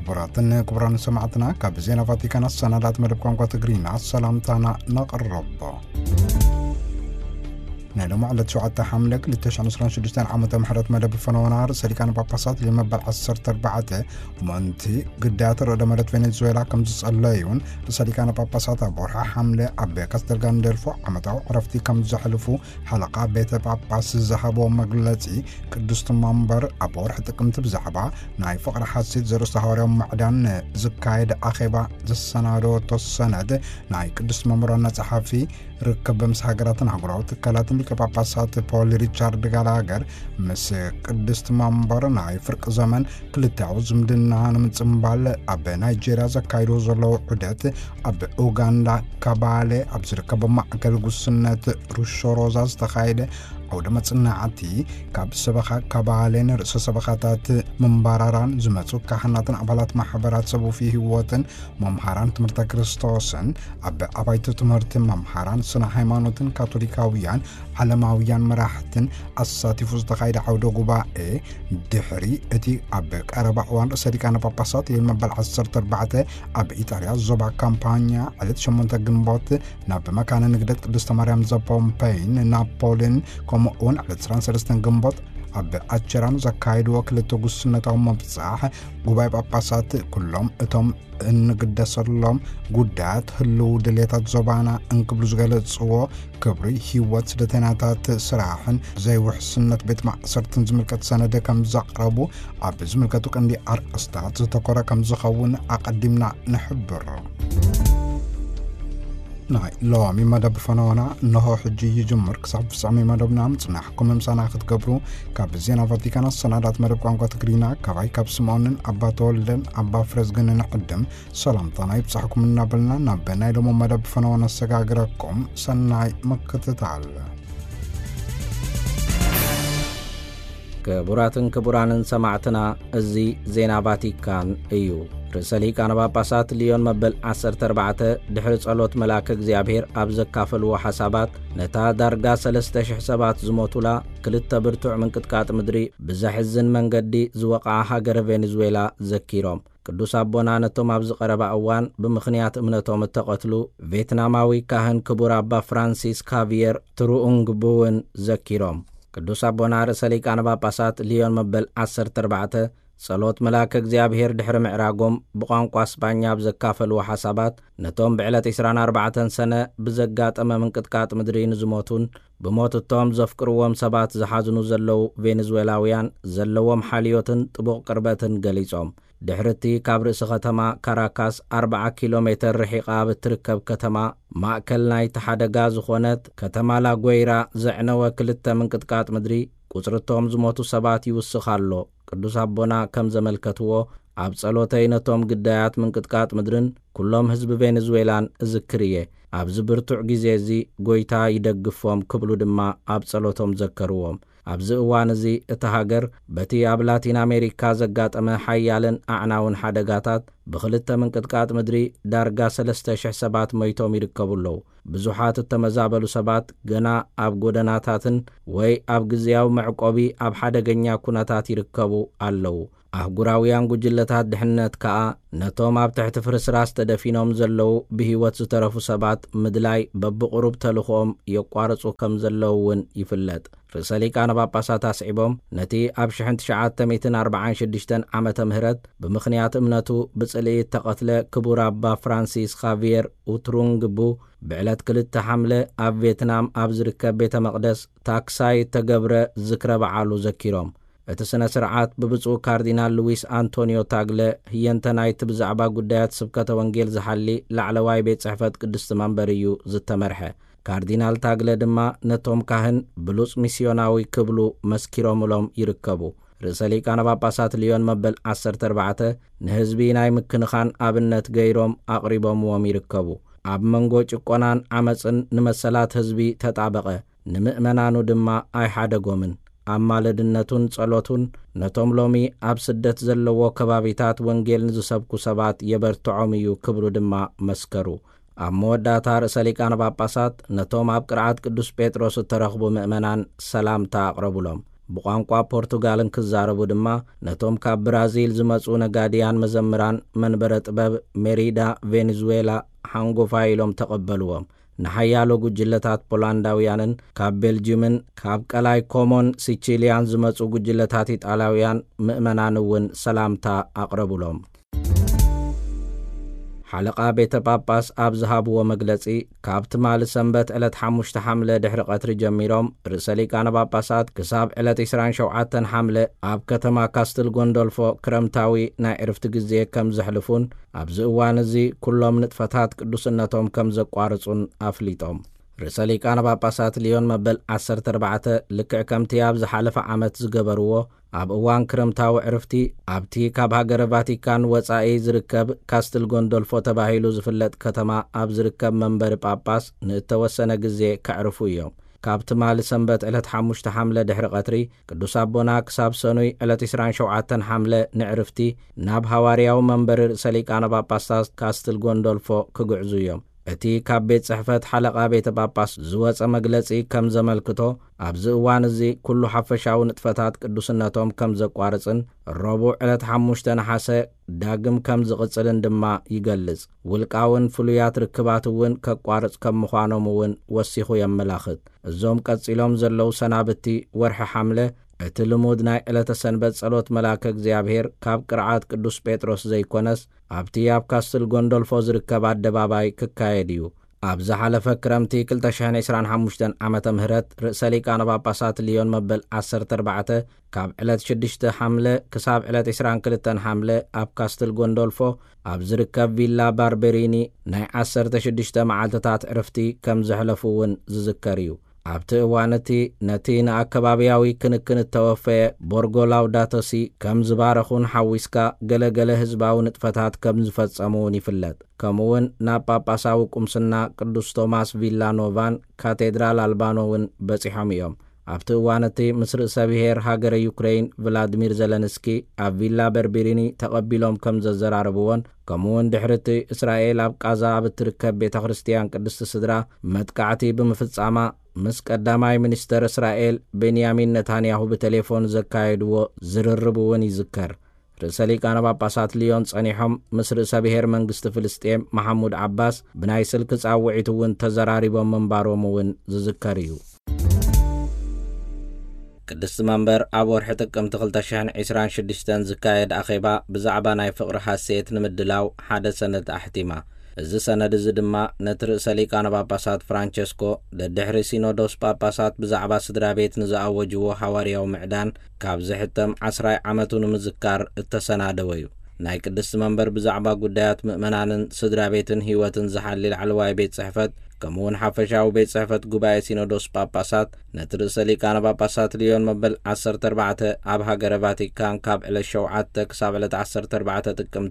كبراتن كبران سمعتنا كابزينا فاتيكان السنادات مدبكم قطقرينا السلامتانا نقرب نعلم على تشعة حملك للتشعن صران شدستان عامة محرات مدب الفنونار سليكان باباسات اللي مبال عصر تربعته ومانتي قدات الرد مرات فنزويلا كم تسأليون لسليكان باباسات بورها حملة عبي كستر غاندرفو عمتاو عرفتي كم زحلفو حلقة بيت باباس الزحبو مقلتي كدست منبر عبور حتى كنت بزحبا ناي فقر حاسيت زرست هوريوم معدان زكايد أخيبا زسنادو تصند ناي كدست منبرنا صحافي ركب مسحقراتنا عقراو تكالاتن كباباسات بول ريتشارد غالاغر مس قدست منبرنا يفرق زمن كلتاو زمدنا نمصمبال اب نيجيريا زكايدو زلو عدت اب اوغندا كابالي اب زركب معكل غسنت روشوروزاز تخايده او دمصناعتي كاب سبخا كابالين رأس سبخاتات منبراران زمتو كحناتن عبالات محبرات سبو فيه وطن ممحران تمرتا كريستوسن اب ابايتو تمرت ممحران سنة هيمانوتن كاتوليكاويان علماويان مراحتن الساتيفوز تخايد عودو قبائي دحري اتي ابك اربعوان سريكان باباسات يلمبال عصر تربعته اب ايطاليا زوبا كامبانيا علت شمونتا جنبوت ناب مكان نقدت قدست مريم زبومبين نابولين كمون على ترانسرستن جنبوت اب اتشران زكايد وكلتو قسنتهم مبصاح قبايب اباسات كلهم اتم انقدسلهم قدات هلو دليتات زبانا انقبلو زغلصو كبري هيوات سدتناتات سراحن زي وحسنت بيت معصرتن زملكت سنده كم زقربو اب زملكتو كندي ارقستات زتقرا كم زخون اقدمنا نحبر ناي لو مي مدب فنونا نهو حجي يجمر كسب سامي مدب نامت نحكم مسانا خد قبرو كاب زينا فاتيكان السنادات مدب قانقا تقرينا كاي كاب سمونن أبا تولدن أبا فرزقن نقدم سلام طاناي بصحكم النابلنا نابنا لو مدب فنونا السقاقركم سناي مكة تعالى كبراتن سمعتنا ازي زينا فاتيكان ايو رسالي كان باباسات ليون مبل 14 دحر صلوت ملاك እግዚአብሔር ابزك كافلو حسابات نتا دارغا 3000 سبات زموتولا كلتا برتوع من قطقاط مدري بزحزن منقدي زوقع هاجر فنزويلا زكيروم ቅዱስ አቦና ነቶም አብዝ ቀረባ አዋን በመኽንያት እምነቶም ተቀትሉ ቪየትናማዊ ካህን ክቡር አባ ፍራንሲስ ካቪየር ትሩኡንግቡን ዘኪሮም ቅዱስ አቦና ርእሰ ሊቃነ ጳጳሳት ሊዮን መበል 14 ጸሎት መላክ እግዚአብሔር ድሕረ ምዕራጎም በቋንቋ ስፓኛ ብዘካፈሉ ሐሳባት ነቶም ብዕለት 24 ሰነ ብዘጋጠመ ምንቅጥቃጥ ምድሪ ንዝሞቱን ብሞትቶም ዘፍቅርዎም ሰባት ዝሓዝኑ ዘለው ቬኔዙዌላውያን ዘለዎም ሓልዮትን ጥቡቕ ቅርበትን ገሊጾም ድሕርቲ ካብ ርእሲ ከተማ ካራካስ 40 ኪሎሜትር ርሒቓ ብትርከብ ከተማ ማእከል ናይ ተሓደጋ ዝኾነት ከተማ ላጎይራ ዘዕነወ ክልተ ምንቅጥቃጥ ምድሪ ቁጽርቶም ዝሞቱ ሰባት ይውስኻሎ ቅዱስ አቦና ከም ዘመልከትዎ ኣብ ጸሎተይ ነቶም ግዳያት ምንቅጥቃጥ ምድርን ኩሎም ህዝቢ ቬኔዙዌላን እዝክርየ ኣብ ዝብርቱዕ ግዜ እዚ ጎይታ ይደግፎም ክብሉ ድማ ኣብ ጸሎቶም ዘከርዎም ኣብዚ እዋን እዚ እቲ ሃገር በቲ ኣብ ላቲን አሜሪካ ዘጋጠመ ሓያልን ኣዕናውን ሓደጋታት ብኽልተ ምንቅጥቃጥ ምድሪ ዳርጋ 3000 ሰባት ሞይቶም ይርከቡለው ብዙሓት ተመዛበሉ ሰባት ገና ኣብ ጎደናታትን ወይ ኣብ ግዜያዊ መዕቆቢ ኣብ ሓደገኛ ኩነታት ይርከቡ ኣለው አህጉራውያን ጉጅለታት ድሕነት ከኣ ነቶም ኣብ ትሕቲ ፍርስራስ ተደፊኖም ዘለው ብህይወት ዝተረፉ ሰባት ምድላይ በብቁሩብ ተልኾም የቋርጹ ከም ዘለውን ይፍለጥ ርእሰ ሊቃነ ጳጳሳት አስዒቦም ነቲ ኣብ 1946 ዓመተ ምህረት ብምኽንያት እምነቱ ብጽልኢት ተቐትለ ክቡር አባ ፍራንሲስ ካቪየር ኡትሩንግቡ ብዕለት 2 ሐምለ ኣብ ቪየትናም ኣብ ዝርከብ ቤተ መቕደስ ታክሳይ ተገብረ ዝክረ በዓሉ ዘኪሮም እቲ ስነ ስርዓት ብብፁዕ ካርዲናል ሉዊስ አንቶኒዮ ታግለ ህየንተናይት ብዛዕባ ጉዳያት ስብከተ ወንጌል ዝሓሊ ላዕለዋይ ቤት ጽሕፈት ቅድስት መንበር እዩ ዝተመርሐ ካርዲናል ታግለ ድማ ነቶም ካህን ብሉጽ ሚስዮናዊ ክብሉ መስኪሮምሎም ይርከቡ ርእሰ ሊቃነ ጳጳሳት ሊዮን መበል 14 ንህዝቢ ናይ ምክንኻን ኣብነት ገይሮም ኣቕሪቦምዎም ይርከቡ ኣብ መንጎ ጭቆናን ዓመፅን ንመሰላት ህዝቢ ተጣበቀ ንምእመናኑ ድማ ኣይሓደጎምን አማለድነቱን ጸሎቱን ነቶም ሎሚ ኣብ ስደት ዘለዎ ከባቢታት ወንጌል ንዝሰብኩ ሰባት የበርትዖም እዩ ክብሉ ድማ መስከሩ ኣብ መወዳእታ ርእሰ ሊቃነ ጳጳሳት ነቶም ኣብ ቅርዓት ቅዱስ ጴጥሮስ ተረኽቡ ምእመናን ሰላምታ ኣቕረቡሎም ብቋንቋ ፖርቱጋልን ክዛረቡ ድማ ነቶም ካብ ብራዚል ዝመጹ ነጋዲያን መዘምራን መንበረ ጥበብ ሜሪዳ ቬኔዙዌላ ሓንጎፋ ኢሎም ተቐበልዎም። ንሓያሎ ጉጅለታት ፖላንዳውያንን ካብ ቤልጅየምን ካብ ቀላይ ኮሞን ሲቺሊያን ዝመጹ ጉጅለታት ኢጣልያውያን ምእመናን እውን ሰላምታ ኣቕረቡሎም። ሓለቓ ቤተ ጳጳስ ኣብ ዝሃብዎ መግለጺ ካብ ትማሊ ሰንበት ዕለት 5 ሐምለ ድሕሪ ቀትሪ ጀሚሮም ርእሰ ሊቃነ ጳጳሳት ክሳብ ዕለት 27 ሐምለ ኣብ ከተማ ካስትል ጎንዶልፎ ክረምታዊ ናይ ዕርፍቲ ግዜ ከም ዘሕልፉን ኣብዚ እዋን እዚ ኩሎም ንጥፈታት ቅዱስነቶም ከም ዘቋርጹን ኣፍሊጦም። ርእሰ ሊቃነ ጳጳሳት ሊዮን መበል 14 ልክዕ ከምቲ ኣብ ዝሓለፈ ዓመት ዝገበርዎ ኣብ እዋን ክረምታዊ ዕርፍቲ ኣብቲ ካብ ሃገረ ቫቲካን ወፃኢ ዝርከብ ካስትል ጎንዶልፎ ተባሂሉ ዝፍለጥ ከተማ ኣብ ዝርከብ መንበሪ ጳጳስ ንእተወሰነ ግዜ ከዕርፉ እዮም። ካብ ትማሊ ሰንበት ዕለት 5 ሐምለ ድሕሪ ቀትሪ ቅዱስ ኣቦና ክሳብ ሰኑይ ዕለት 27 ሐምለ ንዕርፍቲ ናብ ሃዋርያዊ መንበሪ ርእሰ ሊቃነ ጳጳሳት ካስትል ጎንዶልፎ ክጉዕዙ እዮም። እቲ ካብ ቤት ጽሕፈት ሓለቓ ቤተ ጳጳስ ዝወፀ መግለጺ ከም ዘመልክቶ ኣብዚ እዋን እዚ ኩሉ ሓፈሻዊ ንጥፈታት ቅዱስነቶም ከም ዘቋርጽን ረቡዕ ዕለት 5 ነሓሰ ዳግም ከም ዝቕጽልን ድማ ይገልጽ። ውልቃውን ፍሉያት ርክባት እውን ከቋርጽ ከም ምዃኖም እውን ወሲኹ የመላኽት። እዞም ቀጺሎም ዘለው ሰናብቲ ወርሒ ሐምለ እቲ ልሙድ ናይ ዕለተ ሰንበት ጸሎት መላከ እግዚአብሔር ካብ ቅርዓት ቅዱስ ጴጥሮስ ዘይኮነስ ኣብቲ ኣብ ካስትል ጎንዶልፎ ዝርከብ ኣደባባይ ክካየድ እዩ። ኣብ ዝሓለፈ ክረምቲ 2025 ዓመተ ምህረት ርእሰ ሊቃነ ጳጳሳት ሊዮን መበል 14 ካብ ዕለት 6 ሐምለ ክሳብ ዕለት 22 ሐምለ ኣብ ካስትል ጎንዶልፎ ኣብ ዝርከብ ቪላ ባርቤሪኒ ናይ 16 መዓልትታት ዕርፍቲ ከም ዘሕለፉ እውን ዝዝከር እዩ። ኣብቲ እዋንቲ ነቲ ንኣከባብያዊ ክንክን እተወፈየ ቦርጎ ላውዳቶሲ ከም ዝባረኹን ሓዊስካ ገለገለ ህዝባዊ ንጥፈታት ከም ዝፈጸሙውን ይፍለጥ። ከምኡውን ናብ ጳጳሳዊ ቁምስና ቅዱስ ቶማስ ቪላኖቫን ካቴድራል ኣልባኖውን በጺሖም እዮም። ኣብቲ እዋንቲ ምስ ርእሰ ብሔር ሃገረ ዩክሬን ቭላድሚር ዘለንስኪ ኣብ ቪላ በርቤሪኒ ተቐቢሎም ከም ዘዘራረብዎን ከምኡውን ድሕርቲ እስራኤል ኣብ ቃዛ ኣብ እትርከብ ቤተ ክርስቲያን ቅድስቲ ስድራ መጥቃዕቲ ብምፍጻማ ምስ ቀዳማይ ሚኒስተር እስራኤል ቤንያሚን ነታንያሁ ብቴሌፎን ዘካየድዎ ዝርርብ እውን ይዝከር። ርእሰ ሊቃነ ጳጳሳት ሊዮን ጸኒሖም ምስ ርእሰ ብሔር መንግስቲ ፍልስጤም መሐሙድ ዓባስ ብናይ ስልኪ ጻውዒት እውን ተዘራሪቦም ምንባሮም እውን ዝዝከር እዩ። ቅድስቲ መንበር ኣብ ወርሒ ጥቅምቲ 2026 ዝካየድ ኣኼባ ብዛዕባ ናይ ፍቕሪ ሓሴት ንምድላው ሓደ ሰነድ ኣሕቲማ። እዚ ሰነድ እዚ ድማ ነቲ ርእሰ ሊቃነ ጳጳሳት ፍራንቸስኮ ደድሕሪ ሲኖዶስ ጳጳሳት ብዛዕባ ስድራ ቤት ንዝኣወጅዎ ሓዋርያዊ ምዕዳን ካብ ዝሕተም 10 ዓመቱ ንምዝካር እተሰናደወ እዩ። ናይ ቅድስቲ መንበር ብዛዕባ ጉዳያት ምእመናንን ስድራ ቤትን ህይወትን ዝሓልል ዓለዋይ ቤት ጽሕፈት ከምኡውን ሓፈሻዊ ቤት ጽሕፈት ጉባኤ ሲኖዶስ ጳጳሳት ነቲ ርእሰ ሊቃነ ጳጳሳት ሊዮን መበል 14 ኣብ ሃገረ ቫቲካን ካብ ዕለት 7 ክሳብ ዕለት 14 ጥቅምቲ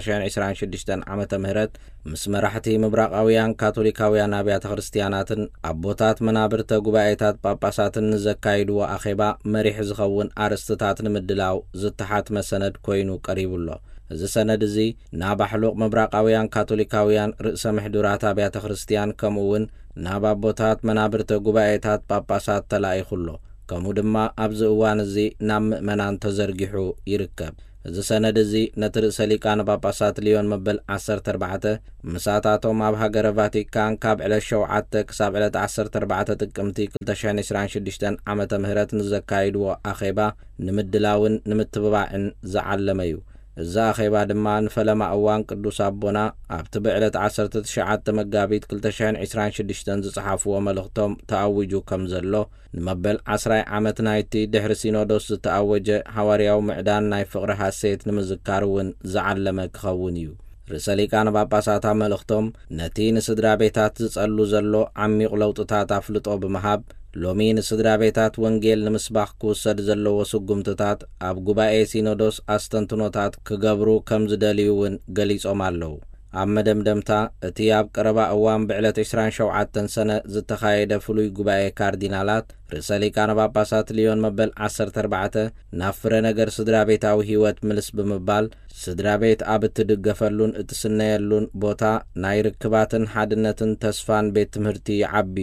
2026 ዓመተ ምህረት ምስ መራሕቲ ምብራቃውያን ካቶሊካውያን ኣብያተ ክርስቲያናትን ኣቦታት መናብርተ ጉባኤታት ጳጳሳትን ንዘካይድዎ ኣኼባ መሪሕ ዝኸውን ኣርእስትታት ንምድላው ዝተሓትመ ሰነድ ኮይኑ ቀሪቡሎ። እዚ ሰነድ እዚ ናብ ኣሕሉቕ ምብራቃውያን ካቶሊካውያን ርእሰ ምሕዱራት ኣብያተ ክርስቲያን ከምኡውን ናብ ኣቦታት መናብርተ ጉባኤታት ጳጳሳት ተላኢኹሎ። ከምኡ ድማ ኣብዚ እዋን እዚ ናብ ምእመናን ተዘርጊሑ ይርከብ። እዚ ሰነድ እዚ ነቲ ርእሰ ሊቃነ ጳጳሳት ሊዮን መበል 14 ምሳታቶም ኣብ ሃገረ ቫቲካን ካብ ዕለት 7 ክሳብ ዕለት 14 ጥቅምቲ 2026 ዓመተ ምህረት ንዘካይድዎ ኣኼባ ንምድላውን ንምትብባዕን ዝዓለመ እዩ። እዛ ኣኼባ ድማ ንፈለማ እዋን ቅዱስ ኣቦና ኣብቲ ብዕለት 19 መጋቢት 2026 ዝጽሓፍዎ መልእኽቶም ተኣውጁ ከም ዘሎ ንመበል 10 ዓመት ናይቲ ድሕሪ ሲኖዶስ ዝተኣወጀ ሓዋርያዊ ምዕዳን ናይ ፍቕሪ ሓሴት ንምዝካር እውን ዝዓለመ ክኸውን እዩ። ርእሰ ሊቃነ ጳጳሳት መልእኽቶም ነቲ ንስድራ ቤታት ዝጸሉ ዘሎ ዓሚቕ ለውጥታት ኣፍልጦ ብምሃብ ሎሚ ንስድራ ቤታት ወንጌል ንምስባኽ ክውሰድ ዘለዎ ስጉምትታት ኣብ ጉባኤ ሲኖዶስ ኣስተንትኖታት ክገብሩ ከም ዝደልዩ እውን ገሊጾም ኣለዉ። ኣብ መደምደምታ እቲ ኣብ ቀረባ እዋን ብዕለት 27 ሰነ ዝተኻየደ ፍሉይ ጉባኤ ካርዲናላት ርእሰ ሊቃነ ጳጳሳት ሊዮን መበል 14 ናብ ፍረ ነገር ስድራ ቤታዊ ህይወት ምልስ ብምባል ስድራ ቤት ኣብ እትድገፈሉን እትስነየሉን ቦታ ናይ ርክባትን ሓድነትን ተስፋን ቤት ትምህርቲ ይዓብዩ።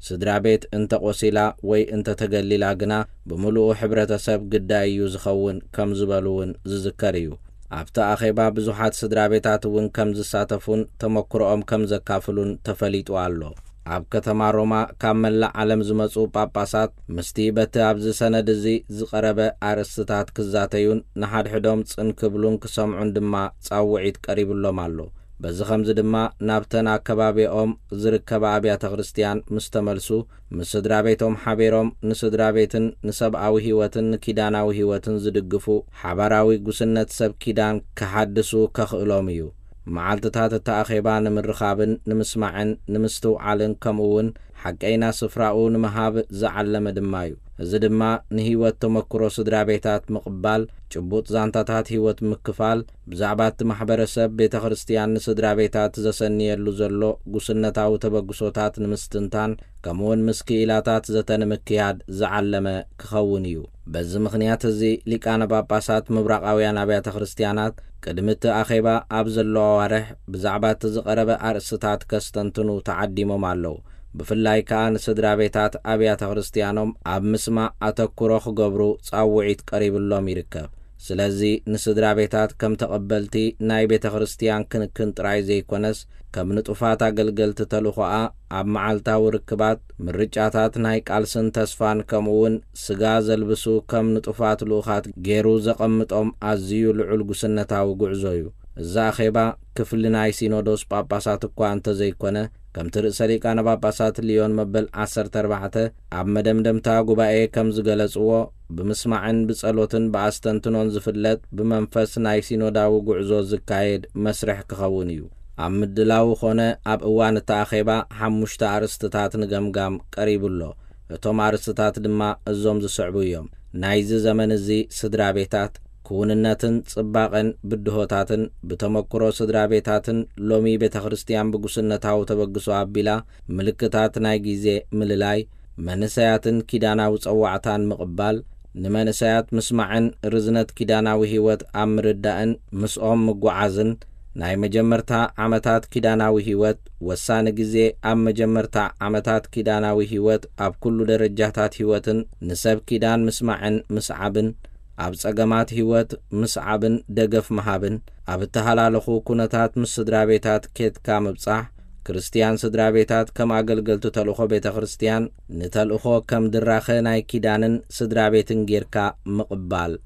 ስድራ ቤት እንተ ቆሲላ ወይ እንተ ተገሊላ ግና ብምሉኡ ሕብረተሰብ ግዳይ እዩ ዝኸውን ከም ዝበሉውን ዝዝከር እዩ። ኣብቲ ኣኼባ ብዙሓት ስድራ ቤታት እውን ከም ዝሳተፉን ተመክሮኦም ከም ዘካፍሉን ተፈሊጡ ኣሎ። ኣብ ከተማ ሮማ ካብ መላእ ዓለም ዝመጹ ጳጳሳት ምስቲ በቲ ኣብዚ ሰነድ እዚ ዝቐረበ ኣርእስትታት ክዛተዩን ንሓድሕዶም ጽንክብሉን ክሰምዑን ድማ ጻውዒት ቀሪብሎም ኣሎ። በዚ ኸምዚ ድማ ናብተን ኣከባቢኦም ዝርከባ ኣብያተ ክርስቲያን ምስ ተመልሱ ምስ ስድራ ቤቶም ሓቢሮም ንስድራ ቤትን ንሰብኣዊ ህይወትን ንኪዳናዊ ህይወትን ዝድግፉ ሓባራዊ ጉስነት ሰብ ኪዳን ክሓድሱ ከኽእሎም እዩ። መዓልትታት እተኣኼባ ንምርኻብን ንምስማዕን ንምስትውዓልን ከምኡውን ሓቀይና ስፍራኡ ንምሃብ ዝዓለመ ድማ እዩ። እዚ ድማ ንህይወት ተመክሮ ስድራ ቤታት ምቕባል፣ ጭቡጥ ዛንታታት ህይወት ምክፋል፣ ብዛዕባ እቲ ማሕበረሰብ ቤተ ክርስቲያን ንስድራ ቤታት ዘሰንየሉ ዘሎ ጉስነታዊ ተበግሶታት ንምስትንታን ከምኡውን ምስ ክኢላታት ዘተንምክያድ ዝዓለመ ክኸውን እዩ። በዚ ምኽንያት እዚ ሊቃነ ጳጳሳት ምብራቃውያን ኣብያተ ክርስቲያናት ቅድሚ እቲ ኣኼባ ኣብ ዘለዎ ዋርሕ ብዛዕባ እቲ ዝቐረበ ኣርእስትታት ከስተንትኑ ተዓዲሞም ኣለዉ። ብፍላይ ከዓ ንስድራ ቤታት ኣብያተ ክርስቲያኖም ኣብ ምስማዕ ኣተኩሮ ክገብሩ ጻውዒት ቀሪብሎም ይርከብ። ስለዚ ንስድራ ቤታት ከም ተቐበልቲ ናይ ቤተ ክርስቲያን ክንክን ጥራይ ዘይኮነስ ከም ንጡፋት ኣገልገልቲ ተልኾኣ ኣብ መዓልታዊ ርክባት ምርጫታት ናይ ቃልስን ተስፋን ከምኡውን ስጋ ዘልብሱ ከም ንጡፋት ልኡኻት ገይሩ ዘቐምጦም ኣዝዩ ልዑል ጉስነታዊ ጉዕዞ እዩ። እዛ ኣኼባ ክፍሊ ናይ ሲኖዶስ ጳጳሳት እኳ እንተዘይኮነ ከምቲ ርእሰ ሊቃነ ጳጳሳት ሊዮን መበል 14 ኣብ መደምደምታ ጉባኤ ከም ዝገለጽዎ ብምስማዕን ብጸሎትን ብኣስተንትኖን ዝፍለጥ ብመንፈስ ናይ ሲኖዳዊ ጉዕዞ ዝካየድ መስርሕ ክኸውን እዩ። ኣብ ምድላው ኾነ ኣብ እዋን እቲ ኣኼባ 5 ኣርእስትታት ንገምጋም ቀሪቡሎ። እቶም ኣርእስትታት ድማ እዞም ዝስዕቡ እዮም። ናይዚ ዘመን እዚ ስድራ ቤታት ክውንነትን ጽባቐን ብድሆታትን ብተመክሮ ስድራ ቤታትን ሎሚ ቤተ ክርስቲያን ብጉስነታዊ ተበግሶ ኣቢላ ምልክታት ናይ ጊዜ ምልላይ መንእሰያትን ኪዳናዊ ጸዋዕታን ምቕባል ንመንእሰያት ምስማዕን ርዝነት ኪዳናዊ ህይወት ኣብ ምርዳእን ምስኦም ምጓዓዝን ናይ መጀመርታ ዓመታት ኪዳናዊ ህይወት ወሳኒ ጊዜ ኣብ መጀመርታ ዓመታት ኪዳናዊ ህይወት ኣብ ኩሉ ደረጃታት ህይወትን ንሰብ ኪዳን ምስማዕን ምስዓብን ኣብ ጸገማት ህይወት ምስዓብን ደገፍ መሃብን ኣብ እተሃላለኹ ኩነታት ምስ ስድራ ቤታት ኬትካ ምብጻሕ ክርስቲያን ስድራ ቤታት ከም ኣገልገልቲ ተልእኾ ቤተ ክርስቲያን ንተልእኾ ከም ድራኸ ናይ ኪዳንን ስድራ ቤትን ጌርካ ምቕባል።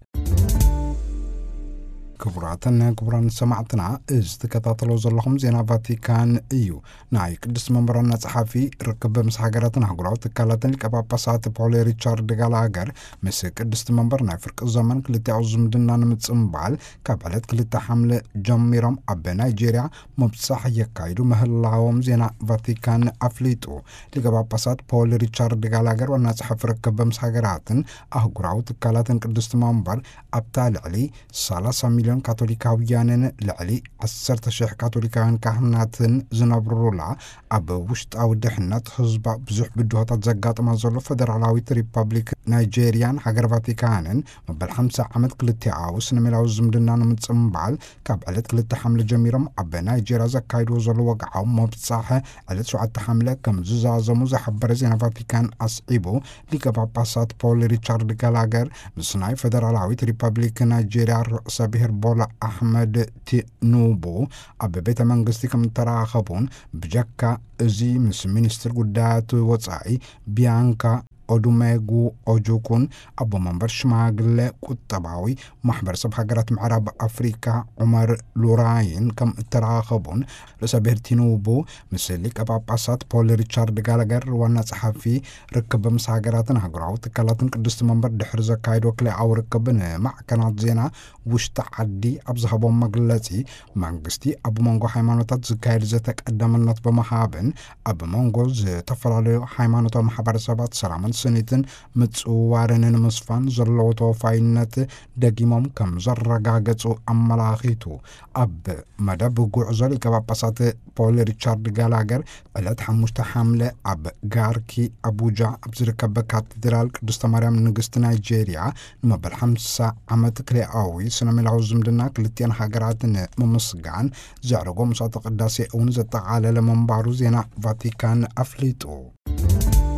ክቡራትን ክቡራን ሰማዕትና ዝተከታተሉ ዘለኹም ዜና ቫቲካን እዩ። ናይ ቅዱስ መንበርና ጸሓፊ ርክብ ምስ ሃገራትን ኣህጉራዊ ትካላትን ሊቀ ጳጳሳት ፖል ሪቻርድ ጋላገር ምስ ቅዱስ መንበር ናይ ፍርቂ ዘመን ክልቲኡ ዝምድና ንምጽምባል ካብ ዕለት 2 ሐምለ ጀሚሮም ኣብ ናይጄርያ መብጻሕ የካይዱ ምህላዎም ዜና ቫቲካን ኣፍሊጡ። ሊቀ ጳጳሳት ፖል ሪቻርድ ጋላገር ዋና ጸሓፊ ርክብ ምስ ሃገራትን ኣህጉራዊ ትካላትን ቅዱስ መንበር ኣብታ ልዕሊ 30 ሚልዮን ካቶሊካውያንን ልዕሊ 10,000 ካቶሊካውያን ካህናትን ዝነብሩላ ኣብ ውሽጣዊ ድሕነት ህዝባ ብዙሕ ብድሆታት ዘጋጥማ ዘሎ ፌደራላዊት ሪፐብሊክ ናይጄርያን ሃገር ቫቲካንን መበል 50 ዓመት ክልቲኣዊ ስነሜላዊ ዝምድና ንምጽምባል ካብ ዕለት 2 ሐምለ ጀሚሮም ኣብ ናይጄርያ ዘካይድዎ ዘሎ ወግዓዊ መብጻሕ ዕለት 7 ሐምለ ከም ዝዛዘሙ ዝሓበረ ዜና ቫቲካን ኣስዒቡ ሊቀ ጳጳሳት ፖል ሪቻርድ ጋላገር ምስ ናይ ፌደራላዊት ሪፐብሊክ ናይጄርያ ርእሰ ብሔር ቦላ ኣሕመድ ቲኑቡ ኣብ ቤተ መንግስቲ ከም ተራኸቡን ብጀካ እዚ ምስ ሚኒስትር ጉዳያት ወጻኢ ቢያንካ ኦዱሜጉ ኦጁኩን ኣቦ መንበር ሽማግለ ቁጠባዊ ማሕበረሰብ ሃገራት ምዕራብ ኣፍሪካ ዑመር ሉራይን ከም ተራኸቡን ርእሰ ብሔር ቲኑቡ ምስ ሊቀ ጳጳሳት ፖል ሪቻርድ ጋላገር ዋና ጸሓፊ ርክብ ምስ ሃገራትን ሃገራዊ ትካላትን ቅዱስ መንበር ድሕሪ ዘካይዶ ክልኣዊ ርክብን ማዕከናት ዜና ውሽጢ ዓዲ ኣብ ዝሃቦም መግለጺ መንግስቲ ኣብ መንጎ ሃይማኖታት ዝካየድ ዘተቀዳምነት በመሃብን ኣብ መንጎ ዝተፈላለዩ ሃይማኖታዊ ማሕበረሰባት ሰላምን ስኒትን ምጽዋርን ንምስፋን ዘለዎ ተወፋይነት ደጊሞም ከም ዘረጋገጹ ኣመላኺቱ። ኣብ መደብ ጉዕዞ ሊቀ ጳጳሳት ፖል ሪቻርድ ጋላገር ዕለት 5 ሐምለ ኣብ ጋርኪ ኣቡጃ ኣብ ዝርከብ ካቴድራል ቅድስተ ማርያም ንግስቲ ናይጄርያ ንመበል 50 ዓመት ክልኣዊ ስነሜላዊ ዝምድና ክልቲአን ሃገራትን ምምስጋን ዘዕረጎ ምሳተ ቅዳሴ እውን ዘጠቓለለ መንባሩ ዜና ቫቲካን ኣፍሊጡ።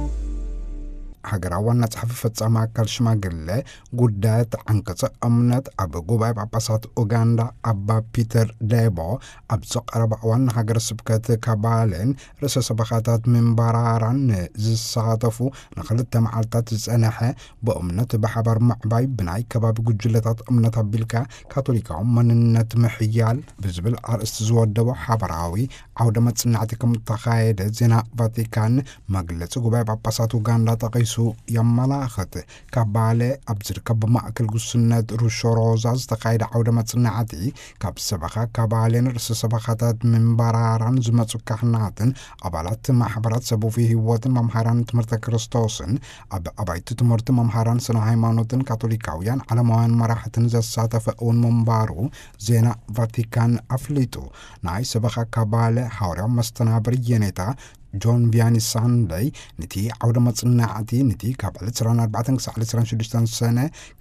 ሃገራዊ ዋና ጸሓፊ ፈጻሚ ኣካል ሽማግለ ጉዳያት ዓንቀጸ እምነት ኣብ ጉባኤ ጳጳሳት ኡጋንዳ ኣባ ፒተር ዴቦ ኣብ ዘቐረበ ዋና ሃገረ ስብከት ካባሌን ርእሰ ሰበኻታት ምንባራራን ዝሳተፉ ንኽልተ መዓልትታት ዝጸንሐ ብእምነት ብሓባር ምዕባይ ብናይ ከባቢ ጉጅለታት እምነት ኣቢልካ ካቶሊካዊ መንነት ምሕያል ብዝብል ኣርእስቲ ዝወደቦ ሓበራዊ ዓውደ መጽናዕቲ ከም ተኻየደ ዜና ቫቲካን መግለጺ ጉባኤ ጳጳሳት ኡጋንዳ ጠቒሱ የመላኽት። ካባሌ ኣብ ዝርከብ ብማእከል ጉስነት ሩሾሮዛ ዝተኻየደ ዓውደ መጽናዕቲ ካብ ሰበኻ ካባሌን ርእሰ ሰበኻታት ምንባራራን ዝመጹ ካህናትን ኣባላት ማሕበራት ሰቡፊ ህይወትን መምሃራን ትምህርተ ክርስቶስን ኣብ ኣባይቲ ትምህርቲ መምሃራን ስነ ሃይማኖትን ካቶሊካውያን ዓለማውያን መራሕትን ዘሳተፈ እውን ምንባሩ ዜና ቫቲካን ኣፍሊጡ። ናይ ሰበኻ ካባሌ ሓዋርያዊ መስተናብር የኔታ ጆን ቪያኒ ሳንደይ ነቲ ዓውደ መጽናዕቲ ነቲ ካብ 24 ክሳብ 26 ሰነ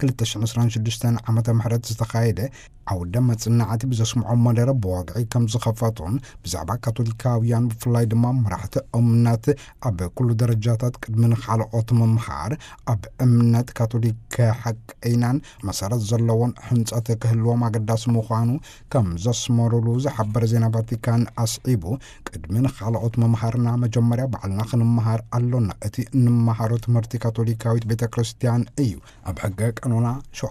2026 ዓመተ ምህረት ዝተኻየደ ዓውደ መጽናዕቲ ብዘስምዖ መደረ ብዋግዒ ከም ዝኸፈቱን ብዛዕባ ካቶሊካውያን ብፍላይ ድማ መራሕቲ እምነት ኣብ ኩሉ ደረጃታት ቅድሚ ንኻልኦት ምምሃር ኣብ እምነት ካቶሊክ ሓቀይናን መሰረት ዘለዎን ህንጸት ክህልዎም ኣገዳሲ ምዃኑ ከም ዘስመሩሉ ዝሓበረ ዜና ቫቲካን ኣስዒቡ ቅድሚ ንኻልኦት ምምሃርና መጀመርያ ባዕልና ክንምሃር ኣሎና እቲ እንመሃሮ ትምህርቲ ካቶሊካዊት ቤተ ክርስቲያን እዩ። ኣብ ሕገ ቀኖና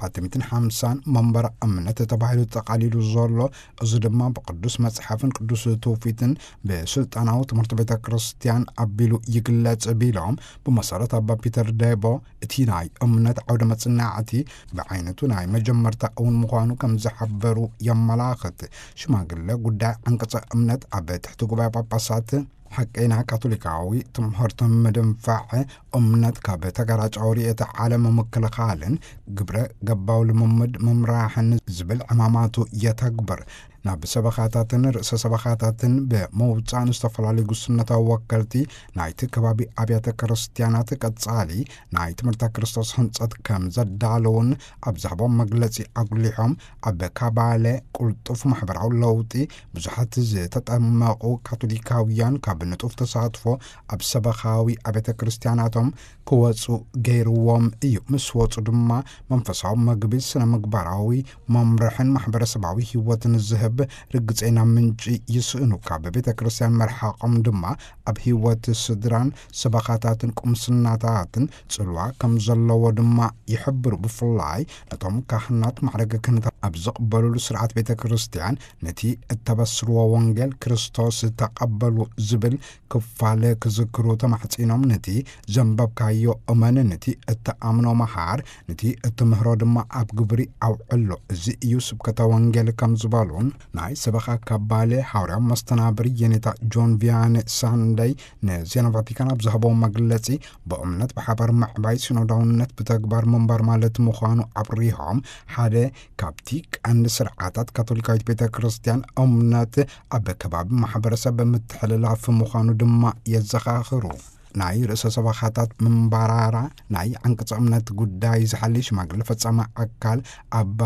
750 መንበረ እምነት ተባሂሉ ተቃሊሉ ዘሎ እዚ ድማ ብቅዱስ መጽሓፍን ቅዱስ ትውፊትን ብስልጣናዊ ትምህርቲ ቤተ ክርስቲያን ኣቢሉ ይግለጽ ቢሎም ብመሰረት ኣባ ፒተር ዴቦ እቲ ናይ እምነት ዓውደ መጽናዕቲ ብዓይነቱ ናይ መጀመርታ እውን ምዃኑ ከም ዝሓበሩ የመላኽት። ሽማግለ ጉዳይ ዓንቀጸ እምነት ኣብ ትሕቲ ጉባኤ ጳጳሳት ሓቀይና ካቶሊካዊ ትምህርቶም ምድንፋዕ እምነት ካብ ተጋራጫው ርእየተ ዓለም ምክልኻልን ግብረ ገባው ልምምድ ምምራሕን ዝብል ዕማማቱ የተግበር ናብ ሰበኻታትን ርእሰ ሰበኻታትን ብመውፃን ዝተፈላለዩ ጉስነታዊ ወከልቲ ናይቲ ከባቢ ኣብያተ ክርስቲያናት ቀጻሊ ናይ ትምህርተ ክርስቶስ ህንጸት ከም ዘዳለውን ኣብ ዝሃቦም መግለጺ ኣጉሊሖም ኣብ ካባሌ ቁልጡፍ ማሕበራዊ ለውጢ ብዙሓት ዝተጠመቑ ካቶሊካውያን ካብ ንጡፍ ተሳትፎ ኣብ ሰበኻዊ ኣብያተ ክርስቲያናቶም ክወፁ ገይርዎም እዩ። ምስ ወፁ ድማ መንፈሳዊ መግቢ ስነ ምግባራዊ መምርሕን ማሕበረሰባዊ ህይወትን ዝህብ ርግጸና ምንጪ ይስእኑ ካብ ቤተ ክርስቲያን መርሓቆም ድማ ኣብ ህይወት ስድራን ሰበኻታትን ቁምስናታትን ጽልዋ ከም ዘለዎ ድማ ይሕብሩ። ብፍላይ ነቶም ካህናት ማዕረገ ክህነት ኣብ ዝቕበሉሉ ስርዓት ቤተ ክርስቲያን ነቲ እተበስርዎ ወንጌል ክርስቶስ ተቐበሉ ዝብል ክፋለ ክዝክሩ ተማሕጺኖም ነቲ ዘንበብካዮ እመን ነቲ እተኣምኖ መሃር ነቲ እትምህሮ ድማ ኣብ ግብሪ ኣውዕሎ እዚ እዩ ስብከተ ወንጌል ከም ዝበሉን ናይ ሰበኻ ካባሌ ሓዋርያዊ መስተናብር የኔታ ጆን ቪያኒ ሳንደይ ንዜና ቫቲካን ኣብ ዝሃቦ መግለጺ በእምነት ብሓባር ምዕባይ ሲኖዳውነት ብተግባር ምንባር ማለት ምዃኑ ኣብሪሆም ሓደ ካብቲ ቀንዲ ስርዓታት ካቶሊካዊት ቤተ ክርስቲያን እምነት ኣብ ከባቢ ማሕበረሰብ ብምትሕልላፍ ምዃኑ ድማ የዘኻኽሩ። ናይ ርእሰ ሰበኻታት ምንባራራ ናይ ዓንቀጸ እምነት ጉዳይ ዝሓሊ ሽማግለ ፈጻሚ ኣካል ኣባ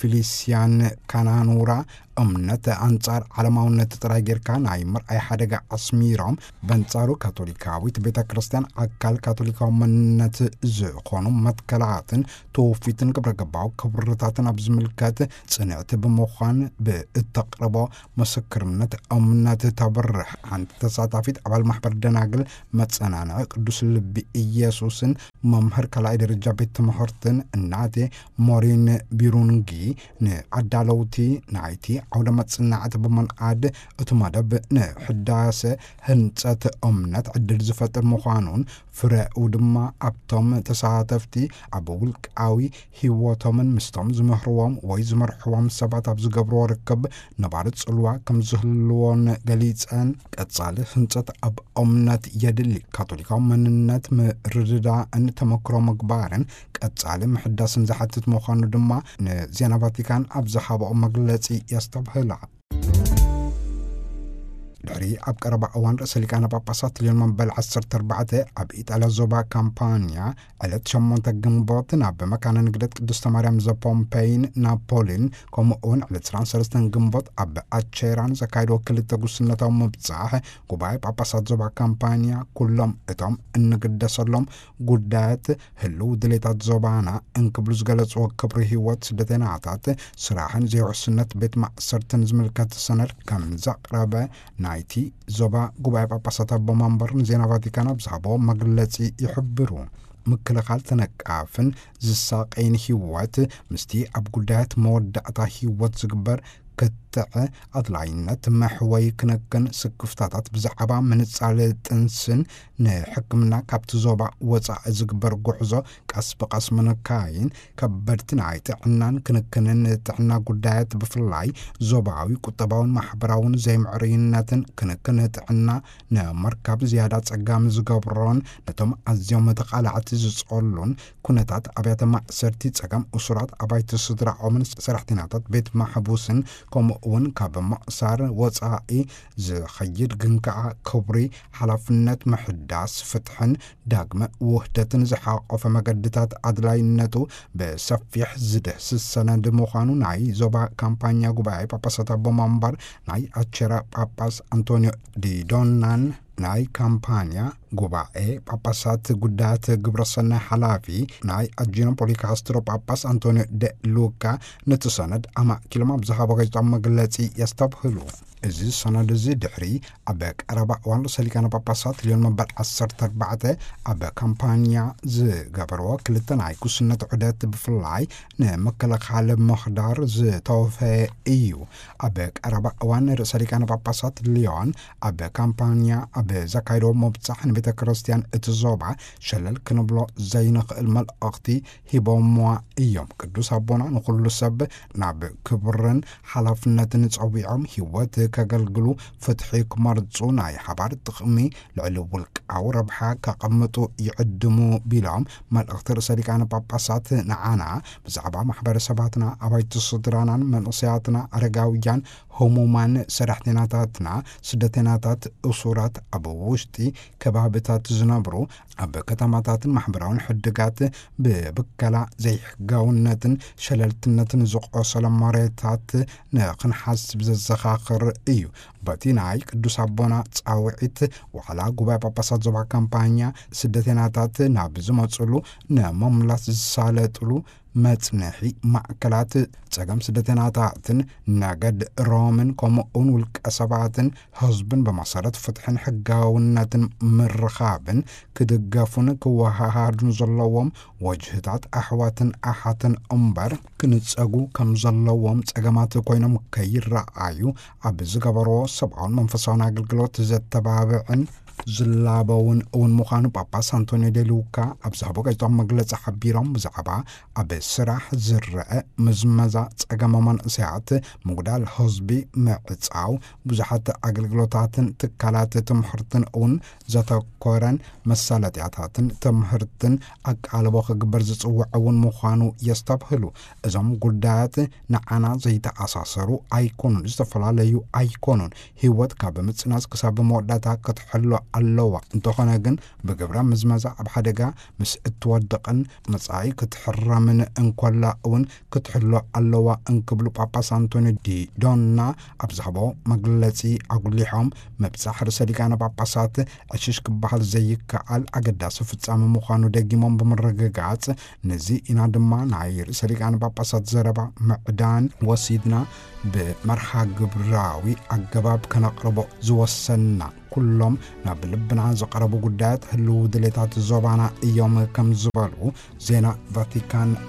ፊሊስያን ካናኑራ እምነት አንጻር ዓለማውነት ጥራይ ጌርካ ናይ ምርኣይ ሓደጋ ኣስሚሮም በንጻሩ ካቶሊካዊት ቤተ ክርስቲያን ኣካል ካቶሊካዊ መንነት ዝኾኑ መትከላትን ትውፊትን ግብረ ገባዊ ክብርታትን ኣብ ዝምልከት ጽንዕቲ ብምዃን ብእተቕርቦ ምስክርነት እምነት ተበርሕ ሓንቲ ተሳታፊት ኣባል ማሕበር ደናግል መጸናንዒ ቅዱስ ልቢ ኢየሱስን መምህር ካልኣይ ደረጃ ቤት ትምህርትን እናቴ ሞሪን ቢሩንጊ ንዓዳለውቲ ናይቲ ዓውደ መጽናዕቲ ብምንዓድ እቲ መደብ ንሕዳሴ ህንጸት እምነት ዕድል ዝፈጥር ምዃኑን ፍረኡ ድማ ኣብቶም ተሳተፍቲ ኣብ ውልቃዊ ህይወቶምን ምስቶም ዝምህርዎም ወይ ዝመርሕዎም ሰባት ኣብ ዝገብርዎ ርክብ ነባሪ ጽልዋ ከም ዝህልዎን ገሊፀን ቀጻሊ ህንጸት ኣብ እምነት የድሊ ካቶሊካዊ መንነት ምርድዳእን ተመክሮ ምግባርን ቀጻሊ ምሕዳስን ዝሓትት ምዃኑ ድማ ንዜና ቫቲካን ኣብ ዝሃቦ መግለጺ የስተብህላ። ድሕሪ ድሕሪ ኣብ ቀረባ እዋን ርእሰ ሊቃነ ጳጳሳት ሊዮን መበል 14 ኣብ ኢጣልያ ዞባ ካምፓንያ ዕለት 8 ግንቦት ናብ መካነ ንግደት ቅድስተ ማርያም ዘፖምፔይን ናፖሊን ከምኡውን ዕለት 23 ግንቦት ኣብ ኣቼራን ዘካይዶ ክልተ ጉስነታዊ ምብጻሕ ጉባኤ ጳጳሳት ዞባ ካምፓንያ ኩሎም እቶም እንግደሰሎም ጉዳያት ህልው ድሌታት ዞባና እንክብሉ ዝገለጽዎ ክብሪ ህይወት ስደተኛታት ስራሕን ዘይውሕስነት ቤት ማእሰርትን ዝምልከት ሰነድ ከም ዘቕረበ ናይቲ ዞባ ጉባኤ ጳጳሳት ኣቦ ማንበርን ዜና ቫቲካን ብዛዕባ መግለጺ ይሕብሩ። ምክልኻል ተነቃፍን ዝሳቀይን ህይወት ምስቲ ኣብ ጉዳያት መወዳእታ ህይወት ዝግበር ክትዕ ኣድላይነት መሕወይ ክንክን ስክፍታታት ብዛዕባ ምንጻል ጥንስን ንሕክምና ካብቲ ዞባ ወፃኢ ዝግበር ጉዕዞ ቀስ ብቐስ ምንካይን ከበድቲ ናይ ጥዕናን ክንክንን ጥዕና ጉዳያት ብፍላይ ዞባዊ ቁጠባውን ማሕበራውን ዘይምዕርይነትን ክንክን ጥዕና ንመርካብ ዝያዳ ጸጋሚ ዝገብሮን ነቶም ኣዝዮም ተቓላዕቲ ዝጸሉን ኩነታት ኣብያተ ማእሰርቲ ጸገም እሱራት ኣባይቲ ስድራኦምን ሰራሕተኛታት ቤት ማሕቡስን ከምኡውን ካብ ማእሳር ወፃኢ ዝኸይድ ግን ከዓ ክብሪ ሓላፍነት ምሕዳስ ፍትሕን ዳግመ ውህደትን ዝሓቆፈ መገድታት ኣድላይነቱ ብሰፊሕ ዝድህስስ ሰነድ ምዃኑ ናይ ዞባ ካምፓኛ ጉባኤ ጳጳሳት ኣቦ ማንበር ናይ ኣቼራ ጳጳስ አንቶኒዮ ዲ ዶናን ናይ ካምፓንያ ጉባኤ ጳጳሳት ጉዳያት ግብረሰናይ ሓላፊ ናይ ኣጂኖ ፖሊካስትሮ ጳጳስ አንቶኒዮ ደ ሉካ ነቲ ሰነድ ኣማኪሎም ኣብ ዝሃቦ ጋዜጣዊ መግለጺ የስተብህሉ። እዚ ሰነድ እዚ ድሕሪ ኣብ ቀረባ እዋን ርእሰ ሊቃነ ጳጳሳት ሊዮን መበል 14 ኣብ ካምፓንያ ዝገበርዎ ክልተ ናይ ጉስነት ዑደት ብፍላይ ንመከላኸሊ ምኽዳር ዝተወፈየ እዩ። ኣብ ቀረባ እዋን ርእሰ ሊቃነ ጳጳሳት ሊዮን ኣብ ካምፓንያ ኣብ ዘካይዶ ምብጻሕ ንቤተ ክርስቲያን እቲ ዞባ ሸለል ክንብሎ ዘይንኽእል መልእኽቲ ሂቦምዋ እዮም። ቅዱስ ኣቦና ንኹሉ ሰብ ናብ ክብርን ሓላፍነትን ጸዊዖም ህይወት ከገልግሉ ፍትሒ ክመርጹ ናይ ሓባር ጥቕሚ ልዕሊ ውልቃዊ ረብሓ ከቐምጡ ይዕድሙ ቢሎም መልእኽቲ ርእሰ ሊቃነ ጳጳሳት ንዓና ብዛዕባ ማሕበረሰባትና ኣባይቲ ስድራናን መንእሰያትና ኣረጋውያን ህሙማን ሰራሕተኛታትና ስደተኛታት እሱራት ኣብ ውሽጢ ከባቢታት ዝነብሩ ኣብ ከተማታትን ማሕበራውን ሕድጋት ብብከላ ዘይሕጋውነትን ሸለልትነትን ዝቆሰለ መሬታት ንክንሓስብ ዘዘኻኽር እዩ። በቲ ናይ ቅዱስ ኣቦና ጻውዒት ዋዕላ ጉባኤ ጳጳሳት ዞባ ካምፓንያ ስደተኛታት ናብ ዝመጽሉ ንመምላስ ዝሳለጥሉ መጽነሒ ማዕከላት ጸገም ስደተኛታትን ነገድ ሮምን ከምኡውን ውልቀ ሰባትን ህዝብን ብመሰረት ፍትሕን ሕጋውነትን ምርኻብን ክድገፉን ክወሃሃዱን ዘለዎም ወጅህታት ኣሕዋትን ኣሓትን እምበር ክንጸጉ ከም ዘለዎም ጸገማት ኮይኖም ከይረኣዩ ኣብ ዝገበርዎ ሰብኣውን መንፈሳውን ኣገልግሎት ዘተባብዕን ዝላበውን እውን ምዃኑ ጳጳስ አንቶኒዮ ደ ሉካ ኣብ ዝሃቦ ጋዜጣዊ መግለጺ ሓቢሮም ብዛዕባ ኣብ ስራሕ ዝርአ ምዝመዛ ጸገም መንእሰያት ምጉዳል ህዝቢ ምዕጻው ብዙሓት ኣገልግሎታትን ትካላት ትምህርትን እውን ዘተኮረን መሳለጥያታትን ትምህርትን ኣቃልቦ ክግበር ዝጽውዕ እውን ምዃኑ የስተብህሉ። እዞም ጉዳያት ንዓና ዘይተኣሳሰሩ ኣይኮኑን፣ ዝተፈላለዩ ኣይኮኑን። ህይወት ካብ ምጽናስ ክሳብ መወዳእታ ክትሕሎ ኣለዋ። እንተኾነ ግን ብግብረ ምዝመዛ ኣብ ሓደጋ ምስ እትወድቕን መጻኢ ክትሕረምን እንኮላ እውን ክትሕሎ ኣለዋ እንክብሉ ጳጳስ አንቶኒዮ ዲ ዶና ኣብ ዝሃቦ መግለጺ ኣጉሊሖም መብጻሕ ርእሰ ሊቃነ ጳጳሳት ዕሽሽ ክበሃል ዘይከኣል ኣገዳሲ ፍጻሜ ምዃኑ ደጊሞም ብምርግጋጽ ነዚ ኢና ድማ ናይ ርእሰ ሊቃነ ጳጳሳት ዘረባ ምዕዳን ወሲድና ብመርሓ ግብራዊ ኣገባብ ከነቕርቦ ዝወሰና ኩሎም ናብ ልብና ዝቐረቡ ጉዳያት ህልው ድሌታት ዞባና እዮም ከም ዝበሉ ዜና ቫቲካን